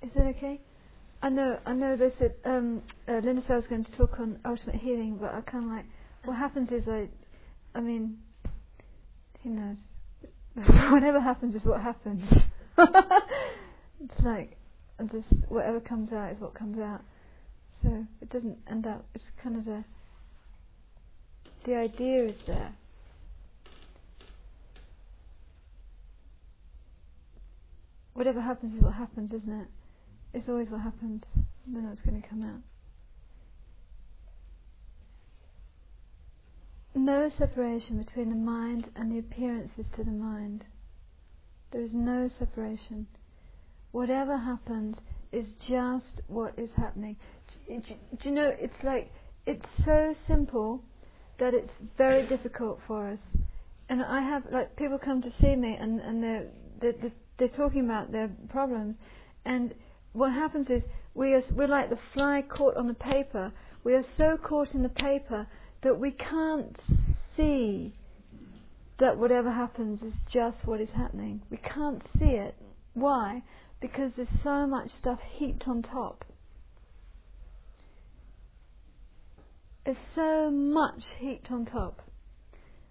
Is that okay? I know they said Linda said I was going to talk on ultimate healing, but I kind of like, what happens is I mean, who knows? Whatever happens is what happens. It's like, just whatever comes out is what comes out. So it doesn't end up, it's kind of the idea is there. Whatever happens is what happens, isn't it? It's always what happens. I don't know what's going to come out. No separation between the mind and the appearances to the mind. There is no separation. Whatever happens is just what is happening. Do you know, it's like, it's so simple that it's very difficult for us. And I have, like, people come to see me and they're talking about their problems, and what happens is we're like the fly caught on the paper. We are so caught in the paper that we can't see that whatever happens is just what is happening. We can't see it. Why? Because there's so much stuff heaped on top. There's so much heaped on top.